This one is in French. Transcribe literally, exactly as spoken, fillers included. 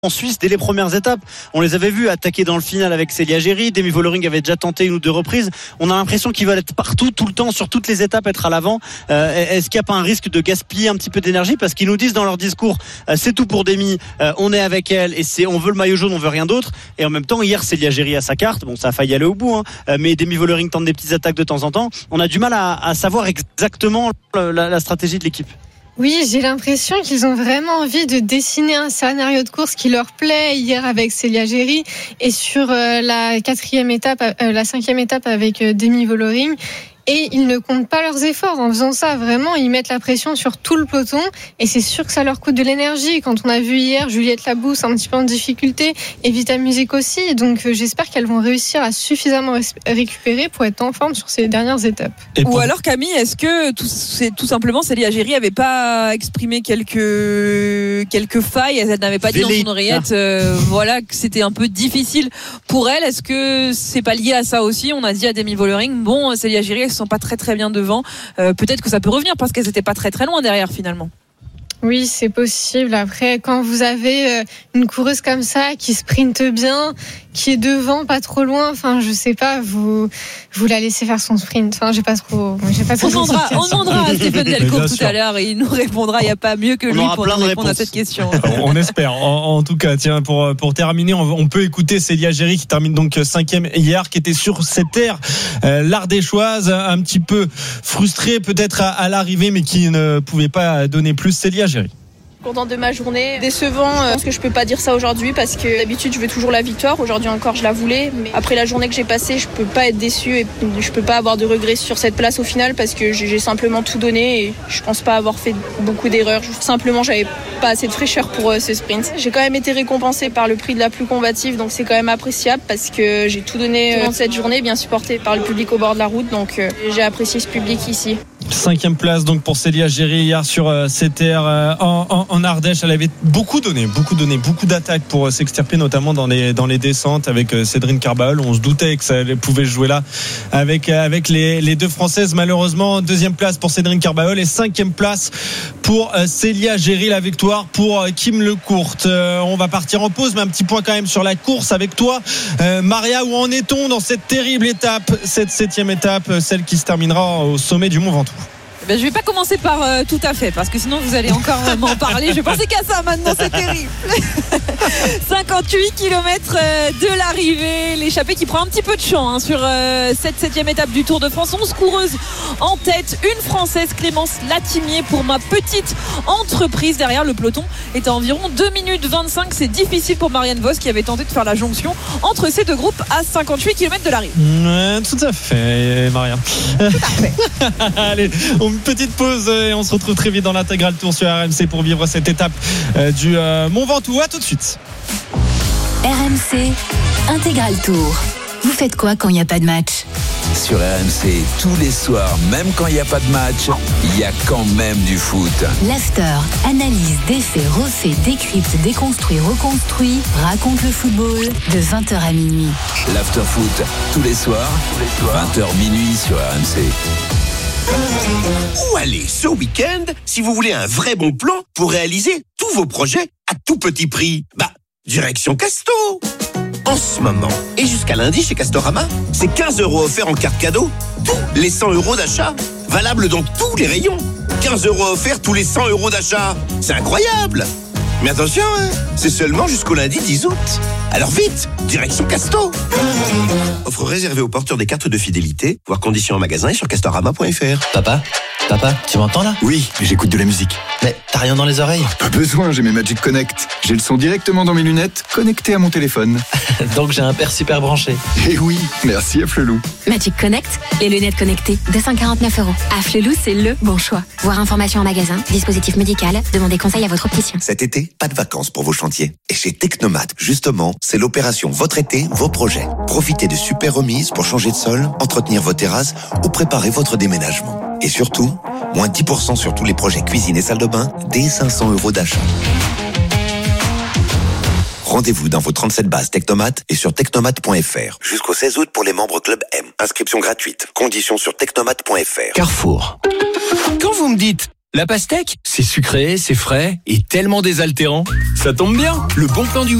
En Suisse, dès les premières étapes, on les avait vus attaquer dans le final avec Célia Géry. Demi Vollering avait déjà tenté une ou deux reprises. On a l'impression qu'ils veulent être partout, tout le temps, sur toutes les étapes, être à l'avant. Euh, est-ce qu'il n'y a pas un risque de gaspiller un petit peu d'énergie, parce qu'ils nous disent dans leur discours, euh, c'est tout pour Demi, euh, on est avec elle et c'est, on veut le maillot jaune, on veut rien d'autre. Et en même temps, hier, Célia Géry a sa carte. Bon, ça a failli aller au bout, hein. Euh, mais Demi Vollering tente des petites attaques de temps en temps. On a du mal à, à savoir exactement la, la, la stratégie de l'équipe. Oui, j'ai l'impression qu'ils ont vraiment envie de dessiner un scénario de course qui leur plaît, hier avec Célia Géry et sur euh, la quatrième étape, euh, la cinquième étape avec euh, Demi Vollering. Et ils ne comptent pas leurs efforts en faisant ça. Vraiment, ils mettent la pression sur tout le peloton et c'est sûr que ça leur coûte de l'énergie. Quand on a vu hier Juliette Labousse un petit peu en difficulté et Vita Music aussi, donc euh, j'espère qu'elles vont réussir à suffisamment récupérer pour être en forme sur ces dernières étapes. Et pour... Ou alors Camille, est-ce que tout, c'est, tout simplement Célia Géry avait pas exprimé quelques quelques failles, elle n'avait pas dit dans son oreillette, euh, voilà, que c'était un peu difficile pour elle. Est-ce que c'est pas lié à ça aussi? On a dit à Demi Vollering, bon, Célia Géry, elles sont pas très très bien devant, euh, peut-être que ça peut revenir parce qu'elles étaient pas très très loin derrière finalement. Oui, c'est possible. Après, quand vous avez une coureuse comme ça qui sprinte bien, qui est devant, pas trop loin, enfin, je sais pas, vous vous la laissez faire son sprint. Enfin, j'ai pas trop. J'ai pas trop on demandera, on demandera à Stéphane Delcourt tout sûr. à l'heure et il nous répondra. Il n'y a pas mieux que lui pour nous répondre à cette question. On espère. En, en tout cas, tiens, pour pour terminer, on, on peut écouter Célia Géry qui termine donc cinquième hier, qui était sur cette terre euh, l'Ardéchoise, un petit peu frustrée peut-être à, à l'arrivée, mais qui ne pouvait pas donner plus. Célia Géry. Contente de ma journée, décevant, je pense que je peux pas dire ça aujourd'hui parce que d'habitude je veux toujours la victoire, aujourd'hui encore je la voulais, mais après la journée que j'ai passée je peux pas être déçue et je peux pas avoir de regrets sur cette place au final parce que j'ai simplement tout donné et je pense pas avoir fait beaucoup d'erreurs, simplement j'avais pas assez de fraîcheur pour ce sprint. J'ai quand même été récompensée par le prix de la plus combative, donc c'est quand même appréciable parce que j'ai tout donné pendant cette journée, bien supportée par le public au bord de la route, donc j'ai apprécié ce public ici. Cinquième place donc pour Célia Géry hier sur euh, ces terres euh, en, en, en Ardèche. Elle avait beaucoup donné, beaucoup donné, beaucoup d'attaques pour euh, s'extirper, notamment dans les dans les descentes avec euh, Cédrine Carbaol. On se doutait que ça pouvait jouer là avec euh, avec les les deux Françaises. Malheureusement, deuxième place pour Cédrine Carbaol et cinquième place pour euh, Célia Géry. La victoire pour euh, Kim Lecourt. Euh, on va partir en pause, mais un petit point quand même sur la course avec toi, euh, Maria. Où en est-on dans cette terrible étape, cette septième étape, celle qui se terminera au sommet du Mont Ventoux? Ben, je vais pas commencer par euh, tout à fait parce que sinon vous allez encore euh, m'en parler. Je pensais qu'à ça maintenant, c'est terrible. cinquante-huit kilomètres euh, de l'arrivée, l'échappée qui prend un petit peu de champ hein, sur euh, cette septième étape du Tour de France. onze coureuses en tête, une Française, Clémence Latimier, pour ma petite entreprise. Derrière, le peloton est à environ deux minutes vingt-cinq. C'est difficile pour Marianne Vos qui avait tenté de faire la jonction entre ces deux groupes à cinquante-huit kilomètres de l'arrivée. Ouais, tout à fait, Marianne. Tout à fait. Allez, on une petite pause et on se retrouve très vite dans l'intégral tour sur R M C pour vivre cette étape du Mont Ventoux. À tout de suite. R M C Intégral Tour. Vous faites quoi quand il n'y a pas de match? Sur R M C, tous les soirs, même quand il n'y a pas de match, il y a quand même du foot. L'after, analyse, défait, refait, décrypte, déconstruit, reconstruit, raconte le football de vingt heures à minuit. L'after foot, tous les soirs, tous les soirs. vingt heures minuit sur R M C. Où aller ce week-end si vous voulez un vrai bon plan pour réaliser tous vos projets à tout petit prix? Bah, direction Casto. En ce moment, et jusqu'à lundi chez Castorama, c'est quinze euros offerts en carte cadeau, tous les cent euros d'achat. Valable dans tous les rayons. quinze euros offerts tous les cent euros d'achat. C'est incroyable! Mais attention, hein, c'est seulement jusqu'au lundi dix août. Alors vite, direction Casto. Offre réservée aux porteurs des cartes de fidélité, voire conditions en magasin et sur castorama point f r. Papa, papa, tu m'entends là? Oui, j'écoute de la musique. Mais t'as rien dans les oreilles? Pas besoin, j'ai mes Magic Connect. J'ai le son directement dans mes lunettes, connecté à mon téléphone. Donc j'ai un père super branché. Eh oui, merci à Flelou. Magic Connect, les lunettes connectées, deux cent quarante-neuf euros. À Flelou, c'est le bon choix. Voir information en magasin, dispositif médical, demandez conseil à votre opticien. Cet été, pas de vacances pour vos chantiers. Et chez Technomat, justement, c'est l'opération Votre été, vos projets. Profitez de super remises pour changer de sol, entretenir vos terrasses ou préparer votre déménagement. Et surtout, moins dix pour cent sur tous les projets cuisine et salle de bain, dès cinq cents euros d'achat. Rendez-vous dans vos trente-sept bases Technomat et sur technomat point f r. Jusqu'au seize août pour les membres Club M. Inscription gratuite. Conditions sur technomat point f r. Carrefour. Quand vous me dites La pastèque, c'est sucré, c'est frais et tellement désaltérant. Ça tombe bien, le bon plan du